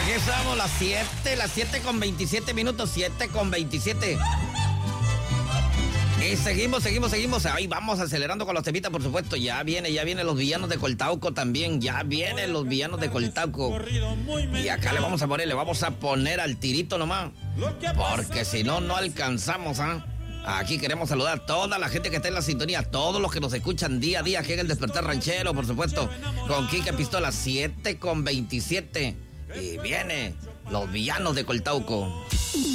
aquí estamos, las 7 con 27 minutos, 7 con 27. Y seguimos. Ahí vamos acelerando con los temitas, por supuesto. Ya vienen los villanos de Coltauco también. Ya vienen los villanos de Coltauco. Y acá le vamos a poner al tirito nomás. Porque si no, no alcanzamos, ¿ah? Aquí queremos saludar a toda la gente que está en la sintonía, todos los que nos escuchan día a día aquí en el Despertar Ranchero, por supuesto, con Quique Pistola, 7 con 27. Y viene los villanos de Coltauco.